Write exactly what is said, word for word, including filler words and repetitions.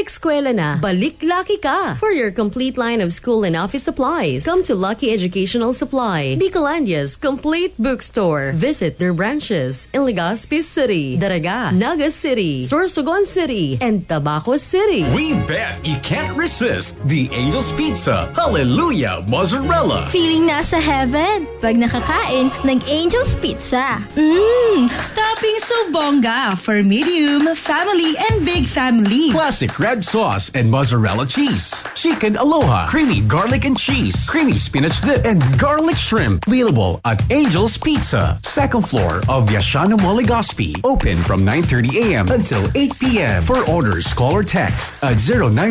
eskwela na, balik Lucky ka. For your complete line of school and office supplies, come to Lucky Educational Supply, Bicolandia's complete bookstore. Visit their branches in Legazpi City, Daraga, Naga City, Sorsogon City, and Tabaco City. We bet you can't resist the Angel's Pizza Hallelujah Mozzarella. Feeling nasa heaven pag nakakain ng Angel's Pizza. Mmm, topping so bongga for medium, family, and big family. Classic red sauce and mozzarella cheese. Chicken aloha, creamy garlic and cheese, creamy spinach dip, and garlic shrimp. Available at Angel's Pizza, second floor of Yashano Mall Legazpi. Open from nine thirty a.m. until eight p.m. For orders, call or text at zero nine